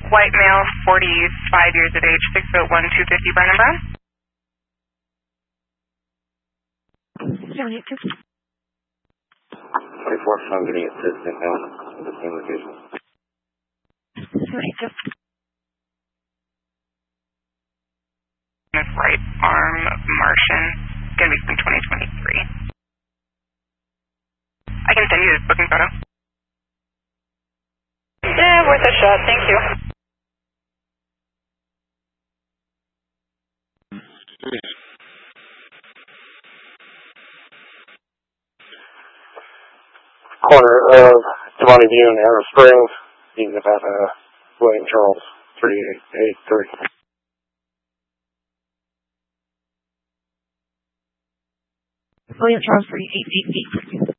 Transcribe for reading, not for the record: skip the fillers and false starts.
White male, 45 years of age, 6'1", 250, brown and brown. 782. 24, I'm getting assistant now in the same location. 782. Right arm, Martian, going to be from 2023. I can send you this booking photo. Yeah, worth a shot, thank you. Corner of Devontae View and Arrow Springs, East Nevada, William Charles, 3883. William Charles, 3883.